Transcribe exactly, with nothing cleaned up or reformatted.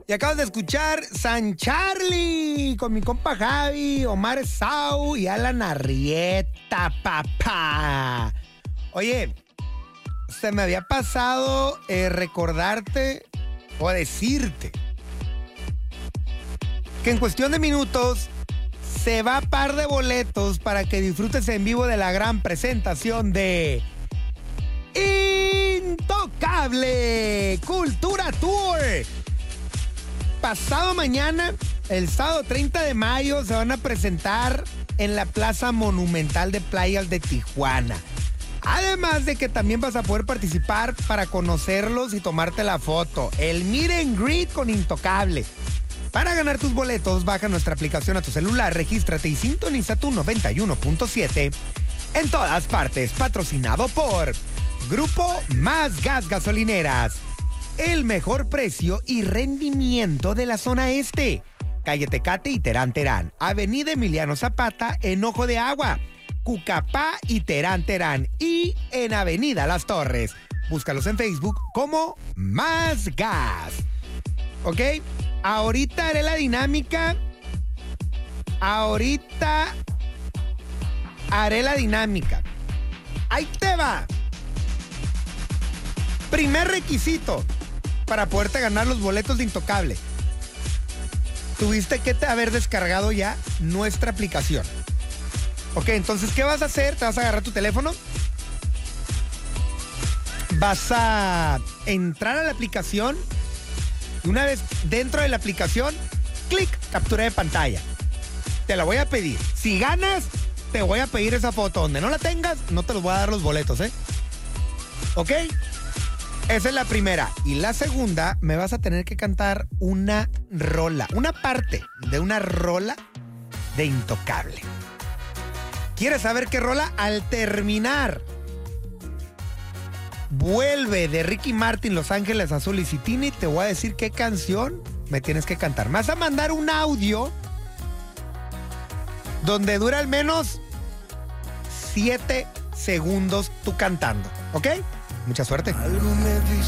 Y acabas de escuchar San Charlie con mi compa Javi, Omar Sau y Alan Arrieta, papá. Oye, se me había pasado eh, recordarte o decirte que en cuestión de minutos se va a par de boletos para que disfrutes en vivo de la gran presentación de Intocable Cultura Tour. Pasado mañana, el sábado treinta de mayo, se van a presentar en la Plaza Monumental de Playas de Tijuana. Además de que también vas a poder participar para conocerlos y tomarte la foto. El meet and greet con Intocable. Para ganar tus boletos, baja nuestra aplicación a tu celular, regístrate y sintoniza tu noventa y uno punto siete en todas partes. Patrocinado por Grupo Más Gas Gasolineras. El mejor precio y rendimiento de la zona este. Calle Tecate y Terán Terán. Avenida Emiliano Zapata en Ojo de Agua. Cucapá y Terán Terán. Y en Avenida Las Torres. Búscalos en Facebook como Más Gas. ¿Ok? Ahorita haré la dinámica. Ahorita haré la dinámica. Ahí te va. Primer requisito para poderte ganar los boletos de Intocable. Tuviste que haber descargado ya nuestra aplicación. Ok, entonces, ¿qué vas a hacer? Te vas a agarrar tu teléfono. Vas a entrar a la aplicación. Y una vez dentro de la aplicación, clic, captura de pantalla. Te la voy a pedir. Si ganas, te voy a pedir esa foto. Donde no la tengas, no te los voy a dar los boletos, ¿eh? ¿Ok? Esa es la primera. Y la segunda, me vas a tener que cantar una rola. Una parte de una rola de Intocable. ¿Quieres saber qué rola? Al terminar, Vuelve de Ricky Martin, Los Ángeles Azules y Tini. Te voy a decir qué canción me tienes que cantar. Me vas a mandar un audio donde dura al menos siete segundos tú cantando. ¿Ok? Mucha suerte. Algo me dice